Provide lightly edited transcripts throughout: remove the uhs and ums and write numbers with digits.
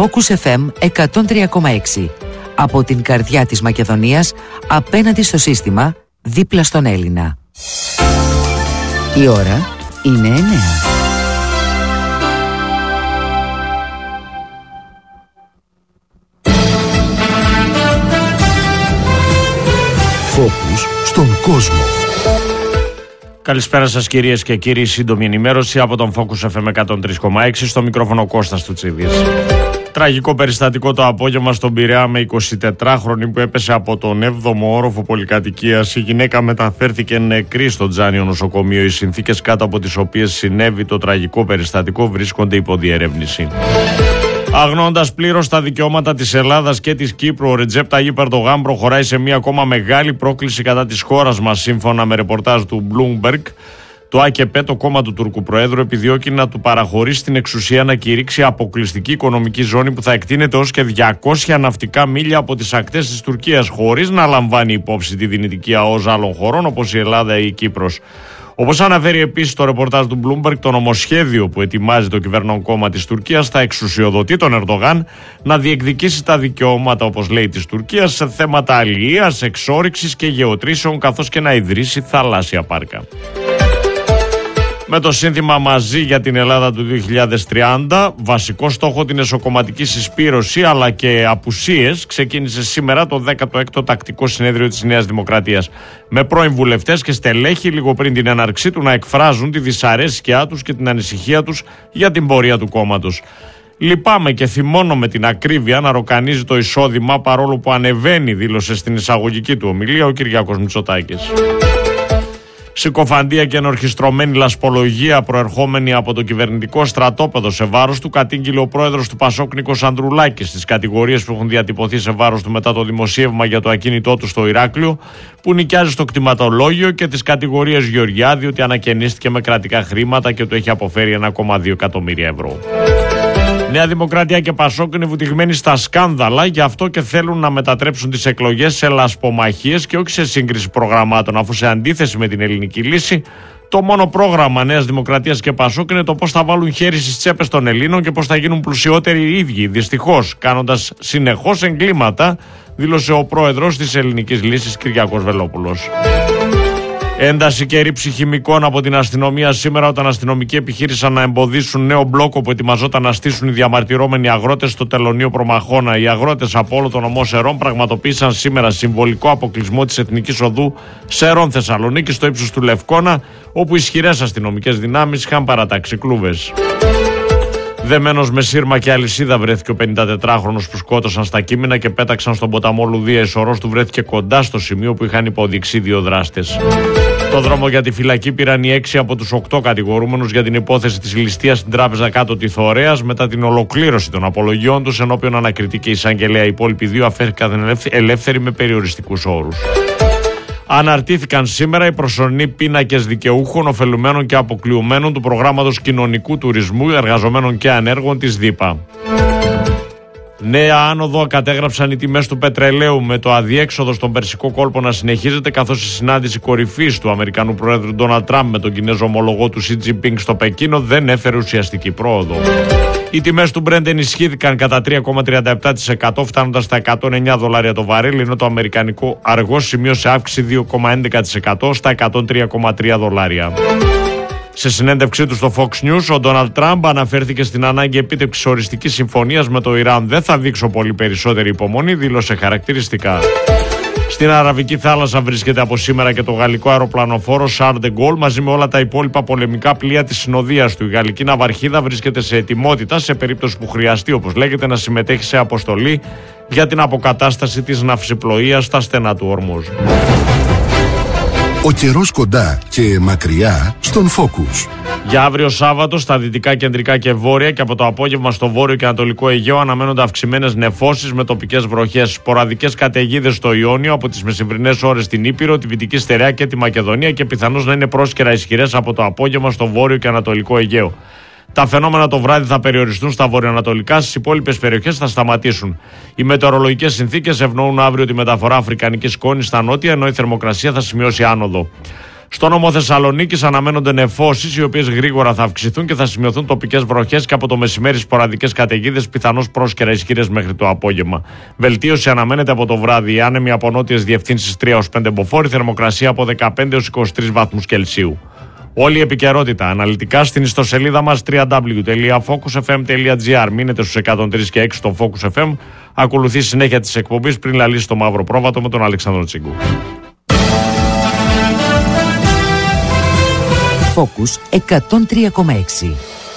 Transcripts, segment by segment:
Focus FM 103,6. Από την καρδιά της Μακεδονίας, απέναντι στο σύστημα, δίπλα στον Έλληνα. Η ώρα είναι 9. Focus στον κόσμο. Καλησπέρα σας κυρίες και κύριοι, σύντομη ενημέρωση από τον Focus FM 103,6, στο μικρόφωνο Κώστας Τουτσίδης. Τραγικό περιστατικό το απόγευμα στον Πειραιά με 24χρονη που έπεσε από τον 7ο όροφο πολυκατοικίας. Η γυναίκα μεταφέρθηκε νεκρή στο Τζάνιο νοσοκομείο. Οι συνθήκες κάτω από τις οποίες συνέβη το τραγικό περιστατικό βρίσκονται υπό διερεύνηση. Αγνοώντας πλήρως τα δικαιώματα της Ελλάδας και της Κύπρου, ο Ρετζέπ Ταγίπ Ερντογάν προχωράει σε μια ακόμα μεγάλη πρόκληση κατά της χώρας μας. Σύμφωνα με ρεπορτάζ του Bloomberg, το ΑΚΠ, το κόμμα του Τούρκου Προέδρου, επιδιώκει να του παραχωρήσει την εξουσία να κηρύξει αποκλειστική οικονομική ζώνη που θα εκτείνεται ως και 200 ναυτικά μίλια από τις ακτές της Τουρκίας, χωρίς να λαμβάνει υπόψη τη δυνητική ΑΟΣ άλλων χωρών όπως η Ελλάδα ή η Κύπρος. Όπως αναφέρει επίσης το ρεπορτάζ του Bloomberg, το νομοσχέδιο που ετοιμάζει το κυβερνών κόμμα της Τουρκίας θα εξουσιοδοτεί τον Ερντογάν να διεκδικήσει τα δικαιώματα, όπως λέει, της Τουρκίας σε θέματα αλληλείας, εξόρυξης και γεωτρήσεων, καθώς και να ιδρύσει θαλάσσια πάρκα. Με το σύνθημα «Μαζί για την Ελλάδα του 2030», βασικό στόχο την εσωκομματική συσπήρωση αλλά και απουσίες, ξεκίνησε σήμερα το 16ο τακτικό συνέδριο της Νέας Δημοκρατίας, με πρώην βουλευτές και στελέχη λίγο πριν την έναρξή του να εκφράζουν τη δυσαρέσκειά τους και την ανησυχία τους για την πορεία του κόμματος. «Λυπάμαι και θυμώνω με την ακρίβεια να ροκανίζει το εισόδημα παρόλο που ανεβαίνει», δήλωσε στην εισαγωγική του ομιλία ο Κυριάκος Μητσοτάκης. Συκοφαντία και ενορχιστρωμένη λασπολογία προερχόμενη από το κυβερνητικό στρατόπεδο σε βάρος του κατήγγειλε ο πρόεδρος του Πασόκ Νίκος Ανδρουλάκης στις κατηγορίες που έχουν διατυπωθεί σε βάρος του μετά το δημοσίευμα για το ακίνητό του στο Ηράκλειο, που νοικιάζει στο κτηματολόγιο, και τις κατηγορίες Γεωργιάδη ότι ανακαινίστηκε με κρατικά χρήματα και του έχει αποφέρει 1,2 εκατομμύρια ευρώ. Νέα Δημοκρατία και Πασόκ είναι βουτυγμένοι στα σκάνδαλα, γι' αυτό και θέλουν να μετατρέψουν τις εκλογές σε λασπομαχίες και όχι σε σύγκριση προγραμμάτων, αφού σε αντίθεση με την ελληνική λύση, το μόνο πρόγραμμα Νέας Δημοκρατίας και Πασόκ είναι το πώς θα βάλουν χέρι στις τσέπες των Ελλήνων και πώς θα γίνουν πλουσιότεροι οι ίδιοι, δυστυχώς, κάνοντας συνεχώς εγκλήματα, δήλωσε ο πρόεδρος της ελληνικής λύσης Κυριάκος Βελόπουλος. Ένταση και ρήψη χημικών από την αστυνομία σήμερα, όταν αστυνομικοί επιχείρησαν να εμποδίσουν νέο μπλόκο που ετοιμαζόταν να στήσουν οι διαμαρτυρόμενοι αγρότες στο τελωνείο Προμαχώνα. Οι αγρότες από όλο τον νομό Σερών πραγματοποίησαν σήμερα συμβολικό αποκλεισμό της Εθνικής Οδού Σερών Θεσσαλονίκη στο ύψος του Λευκώνα, όπου ισχυρές αστυνομικές δυνάμεις είχαν παρατάξει κλούβες. Δεμένος με σύρμα και αλυσίδα βρέθηκε ο 54χρονος που σκότωσαν στα Κείμηνα και πέταξαν στον ποταμό Λουδία. Η σωρός του βρέθηκε κοντά στο σημείο που είχαν υποδειξεί 2 δράστες. Το δρόμο για τη φυλακή πήραν οι 6 από τους 8 κατηγορούμενους για την υπόθεση της ληστείας στην τράπεζα κάτω τη Θωρέας μετά την ολοκλήρωση των απολογιών τους, ενώπιον ανακριτή και εισαγγελέα. Οι υπόλοιποι 2 αφέθηκαν ελεύθεροι με περιοριστικούς όρους. Αναρτήθηκαν σήμερα οι προσωρινοί πίνακες δικαιούχων, ωφελουμένων και αποκλειωμένων του προγράμματος κοινωνικού τουρισμού εργαζομένων και ανέργων της ΔΥΠΑ. Νέα άνοδο κατέγραψαν οι τιμές του πετρελαίου, με το αδιέξοδο στον Περσικό κόλπο να συνεχίζεται, καθώς η συνάντηση κορυφής του Αμερικανού Προέδρου Ντόναλντ Τραμπ με τον Κινέζο ομολογό του Σι Τζινπίνγκ στο Πεκίνο δεν έφερε ουσιαστική πρόοδο. Οι τιμές του Brent ενισχύθηκαν κατά 3,37%, φτάνοντας στα $109 το βαρέλι, ενώ το αμερικανικό αργό σημείωσε αύξηση 2,11% στα $103,3. Σε συνέντευξή του στο Fox News, ο Ντόναλντ Τραμπ αναφέρθηκε στην ανάγκη επίτευξης οριστικής συμφωνίας με το Ιράν. «Δεν θα δείξω πολύ περισσότερη υπομονή», δήλωσε χαρακτηριστικά. Στην Αραβική θάλασσα βρίσκεται από σήμερα και το γαλλικό αεροπλανοφόρο Charles de Gaulle μαζί με όλα τα υπόλοιπα πολεμικά πλοία της συνοδείας του. Η γαλλική ναυαρχίδα βρίσκεται σε ετοιμότητα σε περίπτωση που χρειαστεί, όπως λέγεται, να συμμετέχει σε αποστολή για την αποκατάσταση της ναυσιπλοείας στα στενά του Ορμούζ. Ο καιρός κοντά και μακριά στον Focus. Για αύριο Σάββατο, στα δυτικά, κεντρικά και βόρεια και από το απόγευμα στο βόρειο και ανατολικό Αιγαίο αναμένονται αυξημένες νεφώσεις με τοπικές βροχές. Σποραδικές καταιγίδες στο Ιόνιο από τις μεσημβρινές ώρες στην Ήπειρο, τη Βυτική Στερεά και τη Μακεδονία και πιθανώς να είναι πρόσκαιρα ισχυρές από το απόγευμα στο βόρειο και ανατολικό Αιγαίο. Τα φαινόμενα το βράδυ θα περιοριστούν στα βορειοανατολικά, στις υπόλοιπες περιοχές θα σταματήσουν. Οι μετεωρολογικές συνθήκες ευνοούν αύριο τη μεταφορά αφρικανικής σκόνης στα νότια, ενώ η θερμοκρασία θα σημειώσει άνοδο. Στο νομό Θεσσαλονίκης αναμένονται νεφώσεις, οι οποίες γρήγορα θα αυξηθούν και θα σημειωθούν τοπικές βροχές και από το μεσημέρι σποραδικές καταιγίδες, πιθανώς πρόσκαιρα ισχυρές μέχρι το απόγευμα. Βελτίωση αναμένεται από το βράδυ. Οι άνεμοι από νότιες διευθύνσεις 3-5 μποφόρ, θερμοκρασία από 15-23 βαθμούς Κελσίου. Όλη η επικαιρότητα αναλυτικά στην ιστοσελίδα μας www.focusfm.gr. Μείνετε στους 103 και 6 στο Focus FM. Ακολουθεί συνέχεια της εκπομπής πριν λαλήσει το μαύρο πρόβατο με τον Αλεξάνδρο Τσίγκου. Focus 103,6.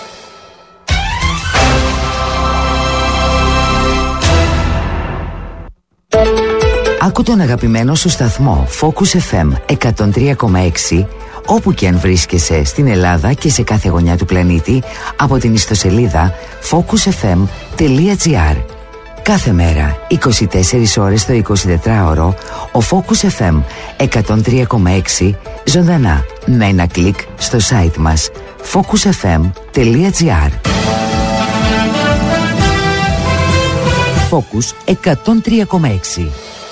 Άκου τον αγαπημένο σου σταθμό Focus FM 103,6 όπου και αν βρίσκεσαι στην Ελλάδα και σε κάθε γωνιά του πλανήτη από την ιστοσελίδα focusfm.gr. Κάθε μέρα, 24 ώρες το 24ωρο, ο Focus FM 103,6 ζωντανά με ένα κλικ στο site μας focusfm.gr. Focus 103,6.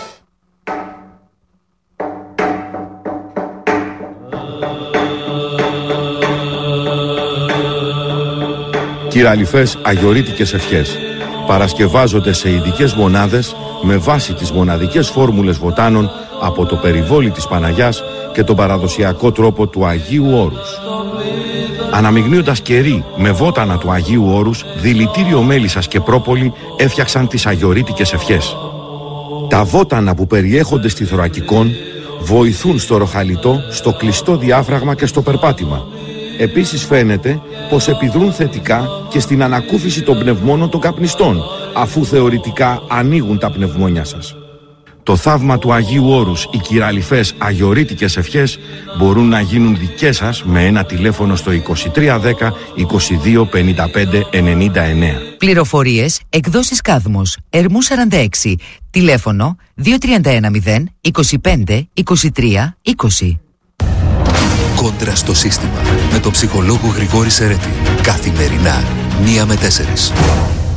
Κυραλιφές αγιορείτικες ευχές παρασκευάζονται σε ειδικές μονάδες με βάση τις μοναδικές φόρμουλες βοτάνων από το περιβόλι της Παναγιάς και τον παραδοσιακό τρόπο του Αγίου Όρους. Αναμειγνύοντας κερί με βότανα του Αγίου Όρους, δηλητήριο μέλισσας και πρόπολη έφτιαξαν τις αγιορείτικες ευχές. Τα βότανα που περιέχονται στη θωρακικόν βοηθούν στο ροχαλιτό, στο κλειστό διάφραγμα και στο περπάτημα. Επίσης φαίνεται πως επιδρούν θετικά και στην ανακούφιση των πνευμόνων των καπνιστών, αφού θεωρητικά ανοίγουν τα πνευμόνια σας. Το θαύμα του Αγίου Όρους, οι κυραλιφές αγιορείτικες ευχές μπορούν να γίνουν δικές σας με ένα τηλέφωνο στο 2310 22 55 99. Πληροφορίες, εκδόσεις Κάδμος, Ερμού 46, τηλέφωνο 2310 25 23 20. Κόντρα στο σύστημα με τον ψυχολόγο Γρηγόρη Σερέτη. Καθημερινά 1 με 4.